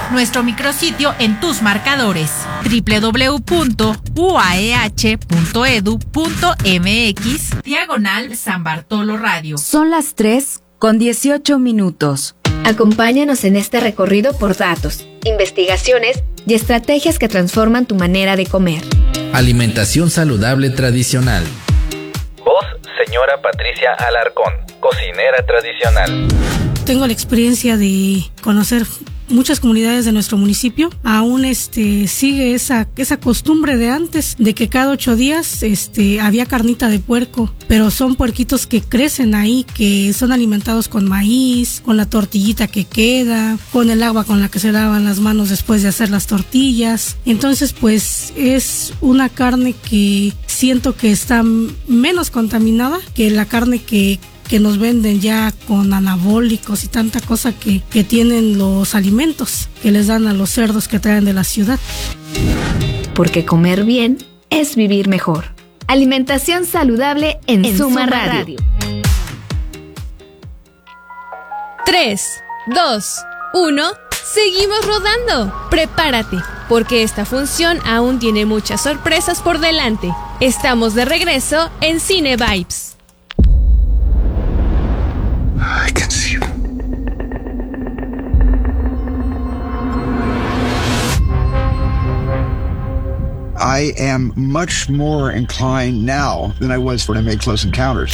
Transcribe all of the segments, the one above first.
nuestro micrositio en tus marcadores www.uaeh.edu.mx/San Bartolo Radio. Son las 3:18. Acompáñanos en este recorrido por datos, investigaciones y estrategias que transforman tu manera de comer. Alimentación saludable tradicional. Voz, señora Patricia Alarcón, cocinera tradicional. Tengo la experiencia de conocer muchas comunidades de nuestro municipio. Aún sigue esa costumbre de antes, de que cada 8 días había carnita de puerco, pero son puerquitos que crecen ahí, que son alimentados con maíz, con la tortillita que queda, con el agua con la que se lavan las manos después de hacer las tortillas. Entonces, pues es una carne que siento que está menos contaminada que la carne que nos venden ya con anabólicos y tanta cosa que tienen los alimentos que les dan a los cerdos que traen de la ciudad. Porque comer bien es vivir mejor. Alimentación saludable en Suma Radio. 3, 2, 1, seguimos rodando. Prepárate, porque esta función aún tiene muchas sorpresas por delante. Estamos de regreso en Cine Vibes. I can see you. I am much more inclined now than I was when I made Close Encounters.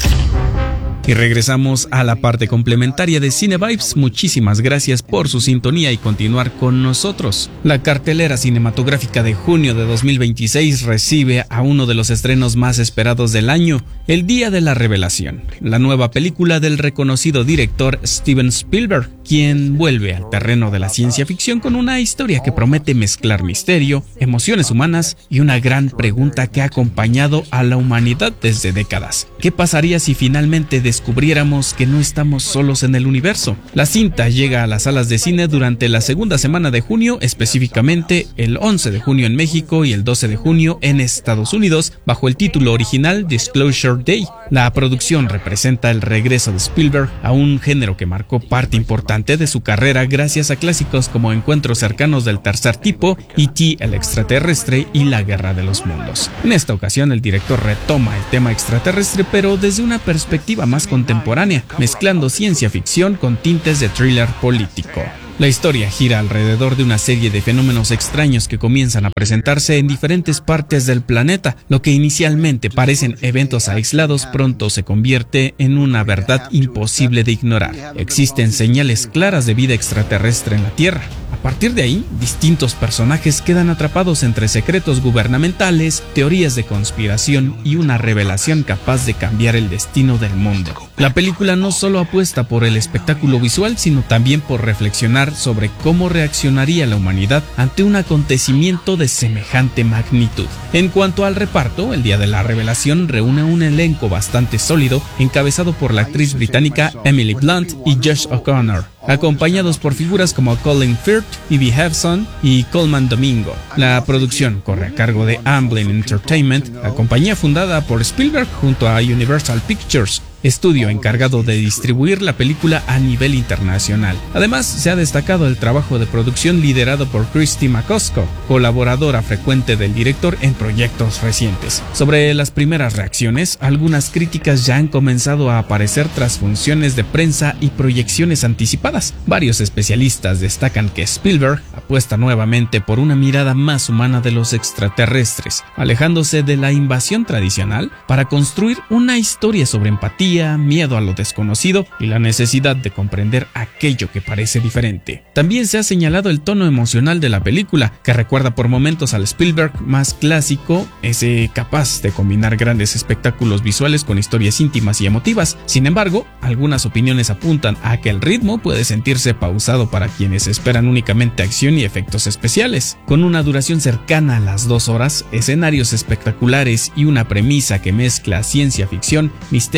Y regresamos a la parte complementaria de Cine Vibes. Muchísimas gracias por su sintonía y continuar con nosotros. La cartelera cinematográfica de junio de 2026 recibe a uno de los estrenos más esperados del año, El Día de la Revelación, la nueva película del reconocido director Steven Spielberg, quien vuelve al terreno de la ciencia ficción con una historia que promete mezclar misterio, emociones humanas y una gran pregunta que ha acompañado a la humanidad desde décadas. ¿Qué pasaría si finalmente descubriéramos que no estamos solos en el universo? La cinta llega a las salas de cine durante la segunda semana de junio, específicamente el 11 de junio en México y el 12 de junio en Estados Unidos, bajo el título original Disclosure Day. La producción representa el regreso de Spielberg a un género que marcó parte importante de su carrera gracias a clásicos como Encuentros cercanos del tercer tipo, E.T. el extraterrestre y La Guerra de los Mundos. En esta ocasión el director retoma el tema extraterrestre, pero desde una perspectiva más contemporánea, mezclando ciencia ficción con tintes de thriller político. La historia gira alrededor de una serie de fenómenos extraños que comienzan a presentarse en diferentes partes del planeta. Lo que inicialmente parecen eventos aislados pronto se convierte en una verdad imposible de ignorar. Existen señales claras de vida extraterrestre en la Tierra. A partir de ahí, distintos personajes quedan atrapados entre secretos gubernamentales, teorías de conspiración y una revelación capaz de cambiar el destino del mundo. La película no solo apuesta por el espectáculo visual, sino también por reflexionar sobre cómo reaccionaría la humanidad ante un acontecimiento de semejante magnitud. En cuanto al reparto, El Día de la Revelación reúne un elenco bastante sólido, encabezado por la actriz británica Emily Blunt y Josh O'Connor, acompañados por figuras como Colin Firth, Ivy Hewson y Colman Domingo. La producción corre a cargo de Amblin Entertainment, la compañía fundada por Spielberg junto a Universal Pictures, estudio encargado de distribuir la película a nivel internacional. Además, se ha destacado el trabajo de producción liderado por Christy McCusker, colaboradora frecuente del director en proyectos recientes. Sobre las primeras reacciones, algunas críticas ya han comenzado a aparecer tras funciones de prensa y proyecciones anticipadas. Varios especialistas destacan que Spielberg apuesta nuevamente por una mirada más humana de los extraterrestres, alejándose de la invasión tradicional para construir una historia sobre empatía, miedo a lo desconocido y la necesidad de comprender aquello que parece diferente. También se ha señalado el tono emocional de la película, que recuerda por momentos al Spielberg más clásico, ese capaz de combinar grandes espectáculos visuales con historias íntimas y emotivas. Sin embargo, algunas opiniones apuntan a que el ritmo puede sentirse pausado para quienes esperan únicamente acción y efectos especiales. Con una duración cercana a las 2 horas, escenarios espectaculares y una premisa que mezcla ciencia ficción, misterio y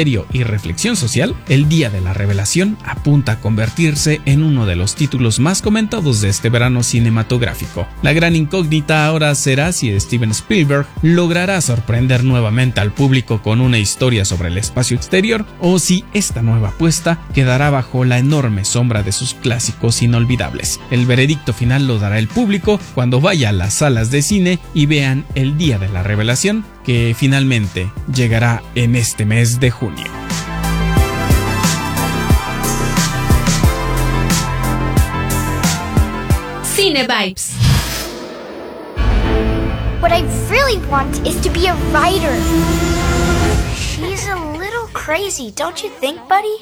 reflexión social, El Día de la Revelación apunta a convertirse en uno de los títulos más comentados de este verano cinematográfico. La gran incógnita ahora será si Steven Spielberg logrará sorprender nuevamente al público con una historia sobre el espacio exterior o si esta nueva apuesta quedará bajo la enorme sombra de sus clásicos inolvidables. El veredicto final lo dará el público cuando vaya a las salas de cine y vean El Día de la Revelación, que finalmente llegará en este mes de junio. Cine Vibes. What I really want is to be a writer. She's a little crazy, don't you think, buddy?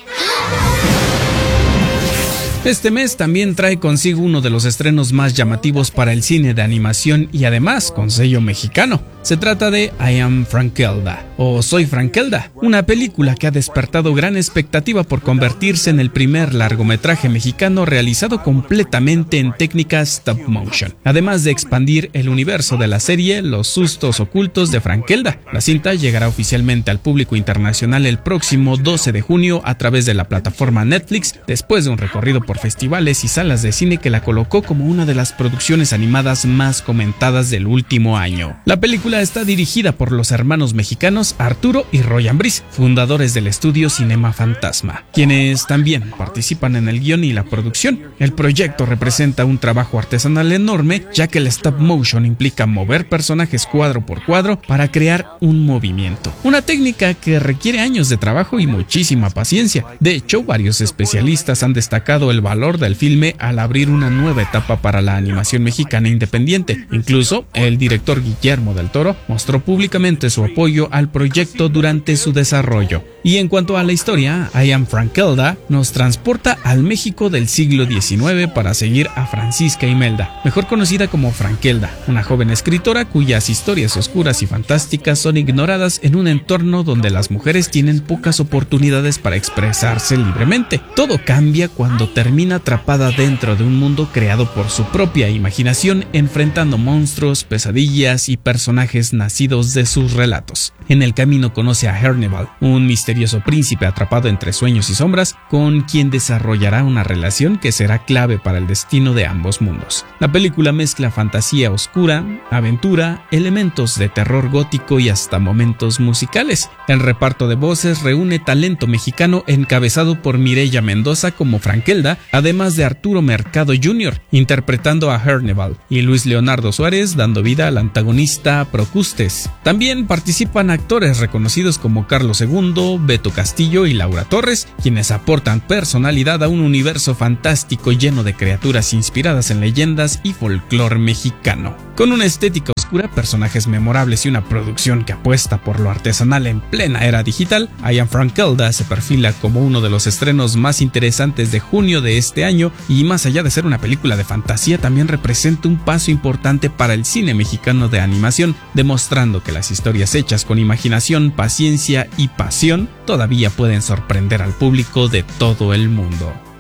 Este mes también trae consigo uno de los estrenos más llamativos para el cine de animación y además con sello mexicano. Se trata de I Am Frankelda, o Soy Frankelda, una película que ha despertado gran expectativa por convertirse en el primer largometraje mexicano realizado completamente en técnica stop motion, además de expandir el universo de la serie Los sustos ocultos de Frankelda. La cinta llegará oficialmente al público internacional el próximo 12 de junio a través de la plataforma Netflix, después de un recorrido por festivales y salas de cine que la colocó como una de las producciones animadas más comentadas del último año. La película está dirigida por los hermanos mexicanos Arturo y Roy Ambriz, fundadores del estudio Cinema Fantasma, quienes también participan en el guión y la producción. El proyecto representa un trabajo artesanal enorme, ya que el stop motion implica mover personajes cuadro por cuadro para crear un movimiento, una técnica que requiere años de trabajo y muchísima paciencia. De hecho, varios especialistas han destacado el valor del filme al abrir una nueva etapa para la animación mexicana independiente. Incluso el director Guillermo del Toro mostró públicamente su apoyo al proyecto durante su desarrollo. Y en cuanto a la historia, I Am Frankelda nos transporta al México del siglo XIX para seguir a Francisca Imelda, mejor conocida como Frankelda, una joven escritora cuyas historias oscuras y fantásticas son ignoradas en un entorno donde las mujeres tienen pocas oportunidades para expresarse libremente. Todo cambia cuando termina atrapada dentro de un mundo creado por su propia imaginación, enfrentando monstruos, pesadillas y personajes nacidos de sus relatos. En el camino conoce a Herneval, un misterioso príncipe atrapado entre sueños y sombras, con quien desarrollará una relación que será clave para el destino de ambos mundos. La película mezcla fantasía oscura, aventura, elementos de terror gótico y hasta momentos musicales. El reparto de voces reúne talento mexicano encabezado por Mireya Mendoza como Frankelda, además de Arturo Mercado Jr. interpretando a Herneval y Luis Leonardo Suárez dando vida al antagonista Procustes. También participan actores reconocidos como Carlos II, Beto Castillo y Laura Torres, quienes aportan personalidad a un universo fantástico lleno de criaturas inspiradas en leyendas y folclore mexicano. Con una estética oscura, personajes memorables y una producción que apuesta por lo artesanal en plena era digital, I Am Frankelda se perfila como uno de los estrenos más interesantes de junio de este año y, más allá de ser una película de fantasía, también representa un paso importante para el cine mexicano de animación, demostrando que las historias hechas con imaginación, paciencia y pasión todavía pueden sorprender al público de todo el mundo.